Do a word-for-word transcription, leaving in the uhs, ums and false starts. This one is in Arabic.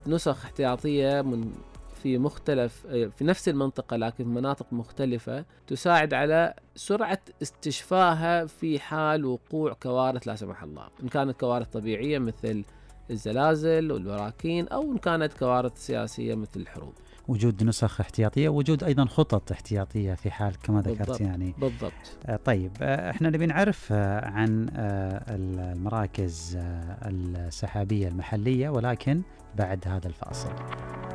نسخ احتياطية من في مختلف في نفس المنطقة لكن في مناطق مختلفة، تساعد على سرعة استشفائها في حال وقوع كوارث لا سمح الله، إن كانت كوارث طبيعية مثل الزلازل والبراكين، أو إن كانت كوارث سياسية مثل الحروب. وجود نسخ احتياطية، وجود أيضا خطط احتياطية في حال كما ذكرت. بالضبط. يعني بالضبط. آه طيب، آه احنا نبي نعرف آه عن آه المراكز آه السحابية المحلية، ولكن بعد هذا الفاصل.